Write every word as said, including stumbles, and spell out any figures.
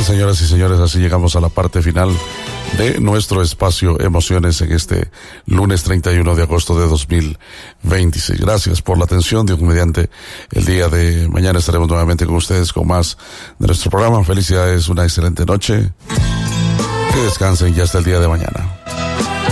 señoras y señores, así llegamos a la parte final de nuestro espacio Emociones en este lunes treinta y uno de agosto de dos mil veintiséis. Gracias por la atención. Dios mediante, el día de mañana estaremos nuevamente con ustedes con más de nuestro programa. Felicidades, una excelente noche. Que descansen y hasta el día de mañana.